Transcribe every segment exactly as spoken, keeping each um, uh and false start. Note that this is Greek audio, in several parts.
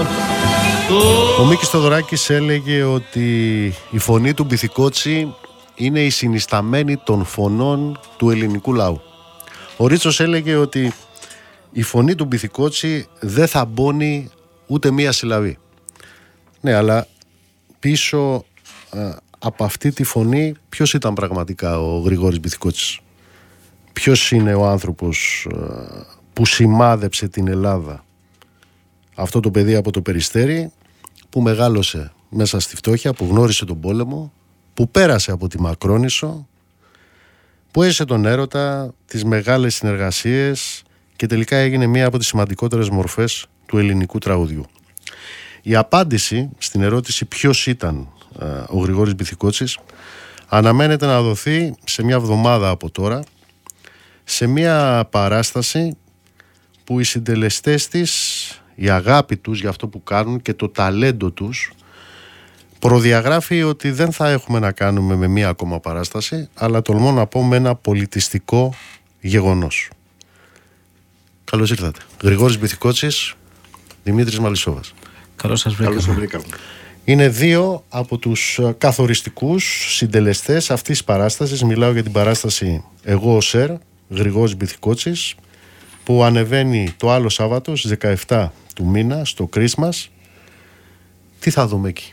Ο Μίκης Θοδωράκης έλεγε ότι η φωνή του Μπιθικότσι είναι η συνισταμένη των φωνών του ελληνικού λαού. Ο Ρίτσος έλεγε ότι η φωνή του Μπιθικότσι δεν θα μπώνει ούτε μία συλλαβή. Ναι, αλλά πίσω α, από αυτή τη φωνή ποιος ήταν πραγματικά ο Γρηγόρης Μπιθικότσης? Ποιος είναι ο άνθρωπος α, που σημάδεψε την Ελλάδα? Αυτό το παιδί από το Περιστέρι που μεγάλωσε μέσα στη φτώχεια, που γνώρισε τον πόλεμο, που πέρασε από τη Μακρόνισσο, που έζησε τον έρωτα, τις μεγάλες συνεργασίες και τελικά έγινε μία από τις σημαντικότερες μορφές του ελληνικού τραγουδιού. Η απάντηση στην ερώτηση ποιος ήταν α, ο Γρηγόρης Μπιθικότσης αναμένεται να δοθεί σε μια εβδομάδα από τώρα, σε μια παράσταση που οι συντελεστές της, η αγάπη τους για αυτό που κάνουν και το ταλέντο τους προδιαγράφει ότι δεν θα έχουμε να κάνουμε με μία ακόμα παράσταση, αλλά τολμώ να πω με ένα πολιτιστικό γεγονός. Καλώς ήρθατε. Γρηγόρης Μπιθικότσης, Δημήτρης Μαλισσόβας. Καλώς σας βρήκα. Είναι δύο από τους καθοριστικούς συντελεστές αυτής της παράστασης. Μιλάω για την παράσταση «Εγώ ο Σερ», Γρηγόρης Μπιθικότσης, που ανεβαίνει το άλλο Σάββατο στις δεκαεπτά του μήνα στο Christmas. Τι θα δούμε εκεί?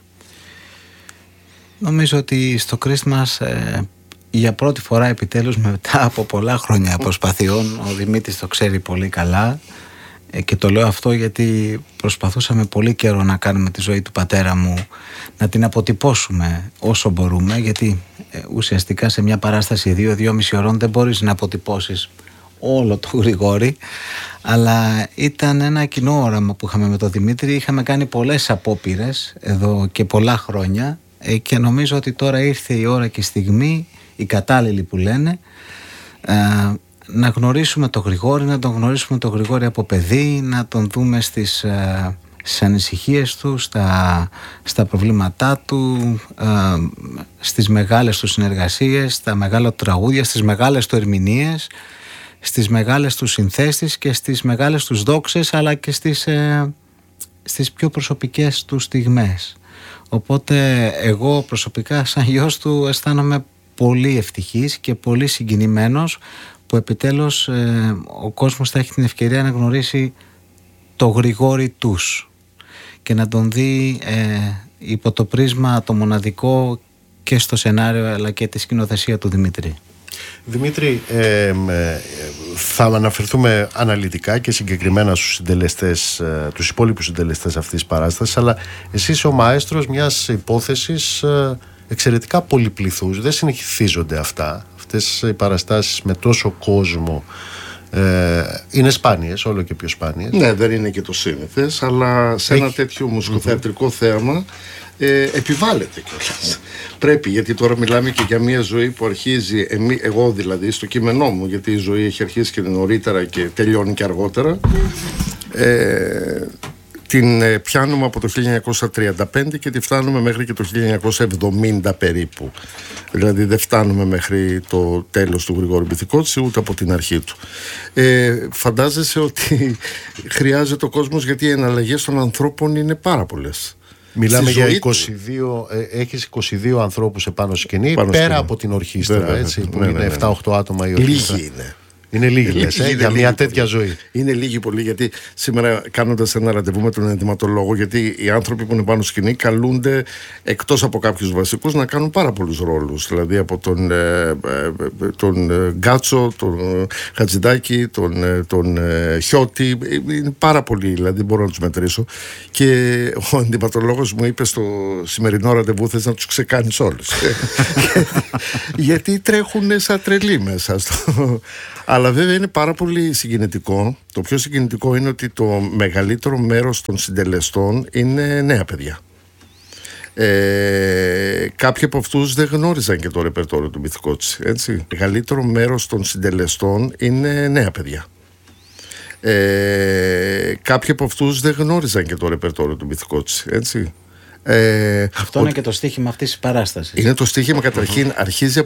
Νομίζω ότι στο Christmas ε, για πρώτη φορά επιτέλους μετά από πολλά χρόνια προσπαθειών, ο Δημήτρης το ξέρει πολύ καλά ε, και το λέω αυτό γιατί προσπαθούσαμε πολύ καιρό να κάνουμε τη ζωή του πατέρα μου, να την αποτυπώσουμε όσο μπορούμε, γιατί ε, ουσιαστικά σε μια παράσταση δύο με δυόμιση ώρων δεν μπορείς να αποτυπώσεις όλο το Γρηγόρη, αλλά ήταν ένα κοινό όραμα που είχαμε με τον Δημήτρη. Είχαμε κάνει πολλές απόπειρες εδώ και πολλά χρόνια ε, και νομίζω ότι τώρα ήρθε η ώρα και η στιγμή, η κατάλληλη που λένε, ε, να γνωρίσουμε τον Γρηγόρη, να τον γνωρίσουμε τον Γρηγόρη από παιδί, να τον δούμε στις, ε, στις ανησυχίες του, στα, στα προβλήματά του, ε, στις μεγάλες του συνεργασίες, στα μεγάλα του τραγούδια, στις μεγάλες του ερμηνείες, στις μεγάλες τους συνθέσεις και στις μεγάλες τους δόξες, αλλά και στις, ε, στις πιο προσωπικές του στιγμές. Οπότε εγώ προσωπικά σαν γιος του αισθάνομαι πολύ ευτυχής και πολύ συγκινημένος που επιτέλους ε, ο κόσμος θα έχει την ευκαιρία να γνωρίσει το Γρηγόρη τους και να τον δει ε, υπό το πρίσμα το μοναδικό και στο σενάριο αλλά και τη σκηνοθεσία του Δημήτρη. Δημήτρη, ε, θα αναφερθούμε αναλυτικά και συγκεκριμένα στους συντελεστές, τους υπόλοιπους συντελεστές αυτής της παράστασης, αλλά εσύ είσαι ο μαέστρος μιας υπόθεσης εξαιρετικά πολυπληθούς. Δεν συνεχίζονται αυτά. Αυτές οι παραστάσεις με τόσο κόσμο ε, είναι σπάνιες, όλο και πιο σπάνιες. Ναι, δεν είναι και το σύνηθες, αλλά σε ένα Έχει... τέτοιο μουσικοθεατρικό mm-hmm. θέαμα Ε, επιβάλλεται κιόλας. Πρέπει, γιατί τώρα μιλάμε και για μια ζωή που αρχίζει, εμεί, εγώ δηλαδή στο κείμενό μου, γιατί η ζωή έχει αρχίσει και νωρίτερα και τελειώνει και αργότερα, ε, την ε, πιάνουμε από το χίλια εννιακόσια τριάντα πέντε και τη φτάνουμε μέχρι και το χίλια εννιακόσια εβδομήντα περίπου. Δηλαδή δεν φτάνουμε μέχρι το τέλος του Γρηγόρη Μπιθικότση ούτε από την αρχή του. Ε, φαντάζεσαι ότι χρειάζεται ο κόσμος, γιατί οι εναλλαγές των ανθρώπων είναι πάρα πολλές. Μιλάμε για είκοσι δύο, ε, έχεις είκοσι δύο ανθρώπους επάνω σκηνή, πάνω πέρα σκηνή. Από την ορχήστρα, βέβαια, έτσι, που ναι, είναι ναι, ναι. επτά οχτώ άτομα η ορχήστρα. Λίγοι είναι. Είναι λίγοι, λες, ε, για μια τέτοια πολύ. ζωή. Είναι λίγοι πολύ, γιατί σήμερα κάνοντας ένα ραντεβού με τον ενδυματολόγο, γιατί οι άνθρωποι που είναι πάνω σκηνή καλούνται εκτός από κάποιους βασικούς να κάνουν πάρα πολλούς ρόλους. Δηλαδή από τον, ε, τον ε, Γκάτσο, τον ε, Χατζηδάκη, τον, ε, τον ε, Χιώτη. Είναι πάρα πολλοί, δηλαδή μπορώ να τους μετρήσω. Και ο ενδυματολόγος μου είπε στο σημερινό ραντεβού, θες να τους ξεκάνεις όλους. Γιατί τρέχουν σαν τρελοί μέσα στο... Αλλά βέβαια είναι πάρα πολύ συγκινητικό. Το πιο συγκινητικό είναι ότι το μεγαλύτερο μέρος των συντελεστών είναι νέα παιδιά. Ε, κάποιοι από αυτούς δεν γνώριζαν και το ρεπερτόριο του Μπιθικότση, έτσι. Το μεγαλύτερο μέρος των συντελεστών είναι νέα παιδιά. Ε, κάποιοι από αυτούς δεν γνώριζαν και το ρεπερτόριο του Μπιθικότση, έτσι. Ε, Αυτό ότι... είναι και το στίχημα αυτής της παράστασης. Είναι το στίχημα, καταρχήν αρχίζει